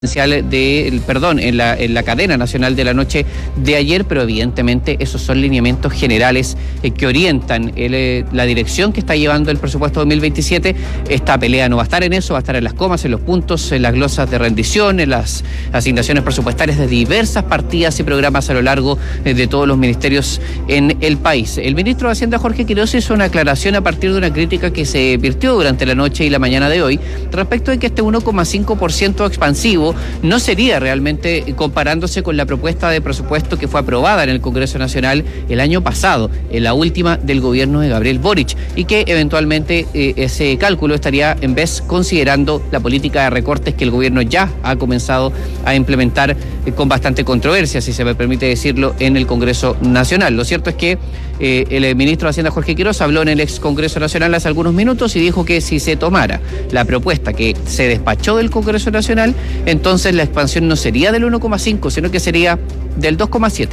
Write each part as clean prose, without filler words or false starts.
en la cadena nacional de la noche de ayer, pero evidentemente esos son lineamientos generales que orientan la dirección que está llevando el presupuesto 2027. Esta pelea no va a estar en eso, va a estar en las comas, en los puntos, en las glosas de rendición, en las asignaciones presupuestarias de diversas partidas y programas a lo largo de todos los ministerios en el país. El ministro de Hacienda, Jorge Quiroz, hizo una aclaración a partir de una crítica que se virtió durante la noche y la mañana de hoy respecto de que este 1,5% expansivo no sería realmente comparándose con la propuesta de presupuesto que fue aprobada en el Congreso Nacional el año pasado, en la última del gobierno de Gabriel Boric, y que eventualmente ese cálculo estaría en vez considerando la política de recortes que el gobierno ya ha comenzado a implementar con bastante controversia, si se me permite decirlo, en el Congreso Nacional. Lo cierto es que el ministro de Hacienda, Jorge Quiroz, habló en el ex Congreso Nacional hace algunos minutos y dijo que si se tomara la propuesta que se despachó del Congreso Nacional, entonces la expansión no sería del 1,5, sino que sería del 2,7.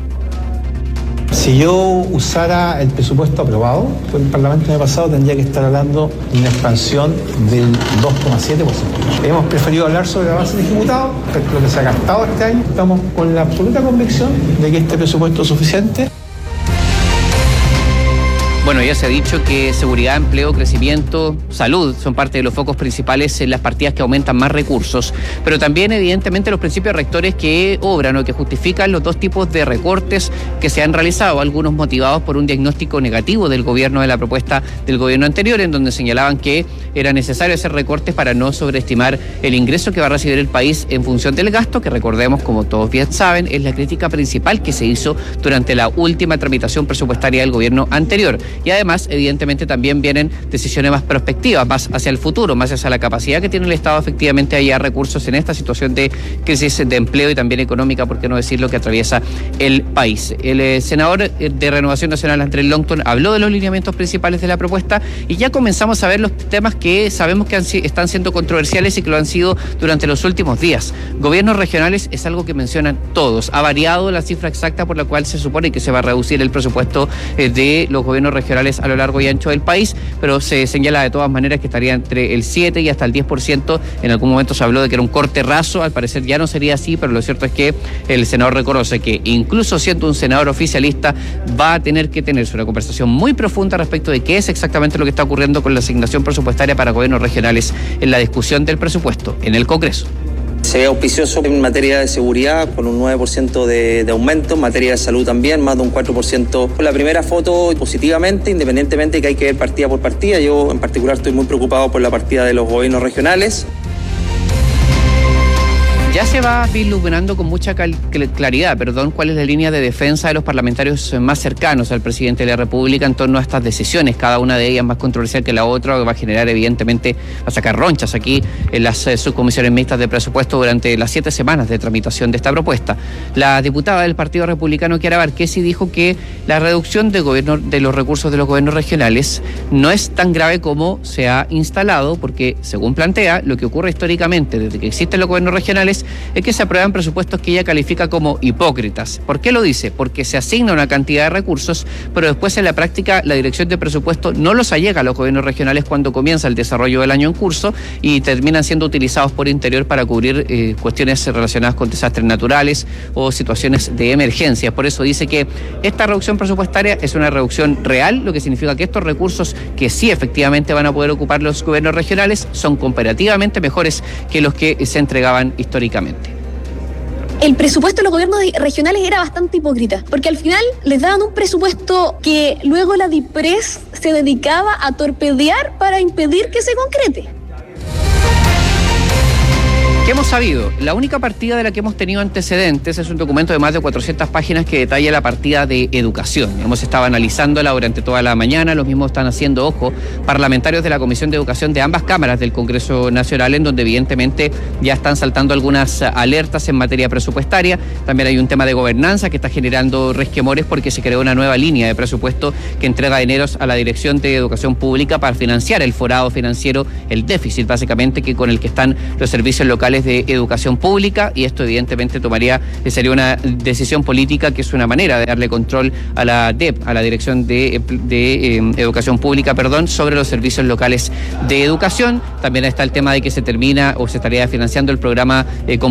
Si yo usara el presupuesto aprobado por el Parlamento el año pasado, tendría que estar hablando de una expansión del 2,7%. Hemos preferido hablar sobre la base de ejecutado, respecto a lo que se ha gastado este año. Estamos con la absoluta convicción de que este presupuesto es suficiente. Bueno, ya se ha dicho que seguridad, empleo, crecimiento, salud son parte de los focos principales en las partidas que aumentan más recursos, pero también evidentemente los principios rectores que obran o que justifican los dos tipos de recortes que se han realizado, algunos motivados por un diagnóstico negativo del gobierno de la propuesta del gobierno anterior, en donde señalaban que era necesario hacer recortes para no sobreestimar el ingreso que va a recibir el país en función del gasto, que recordemos, como todos bien saben, es la crítica principal que se hizo durante la última tramitación presupuestaria del gobierno anterior. Y además, evidentemente, también vienen decisiones más prospectivas, más hacia el futuro, más hacia la capacidad que tiene el Estado efectivamente de hallar recursos en esta situación de crisis de empleo y también económica, por qué no decirlo, que atraviesa el país. El senador de Renovación Nacional, Andrés Longton, habló de los lineamientos principales de la propuesta y ya comenzamos a ver los temas que sabemos que están siendo controversiales y que lo han sido durante los últimos días. Gobiernos regionales es algo que mencionan todos. Ha variado la cifra exacta por la cual se supone que se va a reducir el presupuesto de los gobiernos regionales a lo largo y ancho del país, pero se señala de todas maneras que estaría entre el 7 y hasta el 10%. En algún momento se habló de que era un corte raso, al parecer ya no sería así, pero lo cierto es que el senador reconoce que incluso siendo un senador oficialista va a tener que tenerse una conversación muy profunda respecto de qué es exactamente lo que está ocurriendo con la asignación presupuestaria para gobiernos regionales en la discusión del presupuesto en el Congreso. Se ve auspicioso en materia de seguridad con un 9% de aumento, en materia de salud también, más de un 4%. La primera foto positivamente, independientemente de que hay que ver partida por partida. Yo en particular estoy muy preocupado por la partida de los gobiernos regionales. Ya se va vislumbrando con mucha claridad, cuál es la línea de defensa de los parlamentarios más cercanos al presidente de la República en torno a estas decisiones, cada una de ellas más controversial que la otra, que va a generar evidentemente, va a sacar ronchas aquí en las subcomisiones mixtas de presupuesto durante las 7 semanas de tramitación de esta propuesta. La diputada del Partido Republicano, Chiara Barquesi, dijo que la reducción de los recursos de los gobiernos regionales no es tan grave como se ha instalado, porque según plantea, lo que ocurre históricamente desde que existen los gobiernos regionales es que se aprueban presupuestos que ella califica como hipócritas. ¿Por qué lo dice? Porque se asigna una cantidad de recursos, pero después en la práctica la dirección de presupuesto no los allega a los gobiernos regionales cuando comienza el desarrollo del año en curso y terminan siendo utilizados por interior para cubrir cuestiones relacionadas con desastres naturales o situaciones de emergencia. Por eso dice que esta reducción presupuestaria es una reducción real, lo que significa que estos recursos que sí efectivamente van a poder ocupar los gobiernos regionales son comparativamente mejores que los que se entregaban históricamente. El presupuesto de los gobiernos regionales era bastante hipócrita, porque al final les daban un presupuesto que luego la DIPRES se dedicaba a torpedear para impedir que se concrete. ¿Qué hemos sabido? La única partida de la que hemos tenido antecedentes es un documento de más de 400 páginas que detalla la partida de educación. Hemos estado analizándola durante toda la mañana, los mismos están haciendo ojo parlamentarios de la Comisión de Educación de ambas cámaras del Congreso Nacional, en donde evidentemente ya están saltando algunas alertas en materia presupuestaria. También hay un tema de gobernanza que está generando resquemores porque se creó una nueva línea de presupuesto que entrega dineros a la Dirección de Educación Pública para financiar el forado financiero, el déficit básicamente con el que están los servicios locales locales de educación pública, y esto evidentemente sería una decisión política, que es una manera de darle control a la DEP, a la Dirección de Educación Pública, sobre los servicios locales de educación. También está el tema de que se termina o se estaría financiando el programa